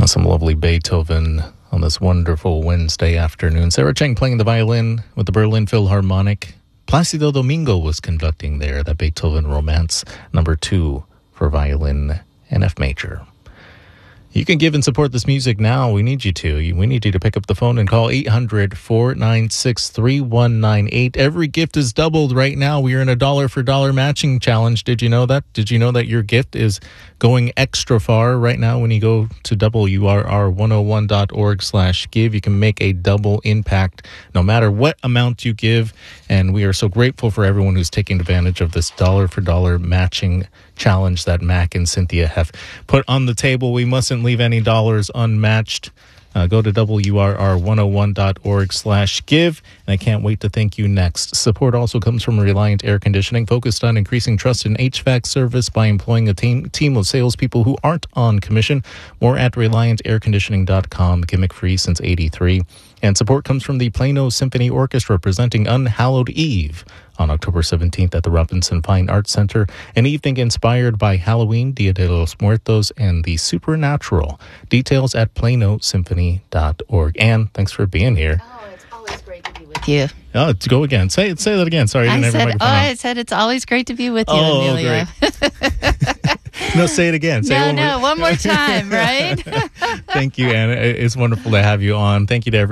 Some lovely Beethoven on this wonderful Wednesday afternoon. Sarah Chang playing the violin with the Berlin Philharmonic. Placido Domingo was conducting there, that Beethoven Romance number 2 for violin and F major. You can give and support this music now. We need you to. We need you to pick up the phone and call 800-496-3198. Every gift is doubled right now. We are in a dollar-for-dollar matching challenge. Did you know that? Did you know that your gift is going extra far right now? When you go to WRR101.org/give, you can make a double impact no matter what amount you give. And we are so grateful for everyone who's taking advantage of this dollar-for-dollar matching challenge that Mac and Cynthia have put on the table. We mustn't leave any dollars unmatched. Go to WRR101.org/give. And I can't wait to thank you next. Support also comes from Reliant Air Conditioning, focused on increasing trust in HVAC service by employing a team of salespeople who aren't on commission. More at ReliantAirConditioning.com, gimmick-free since '83. And support comes from the Plano Symphony Orchestra, presenting Unhallowed Eve on October 17th at the Robinson Fine Arts Center, an evening inspired by Halloween, Dia de los Muertos, and the supernatural. Details at planosymphony.org. Anne, thanks for being here. Oh, it's always great to be with you. Oh, go again. Say that again. Sorry, I didn't have your microphone on. I said it's always great to be with you, Amelia. Great. No, say it again. One more time, right? Thank you, Anne. It's wonderful to have you on. Thank you to everyone.